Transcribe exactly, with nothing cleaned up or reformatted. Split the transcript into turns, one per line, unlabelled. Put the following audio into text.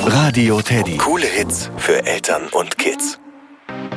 Radio Teddy. Coole Hits für Eltern und Kids.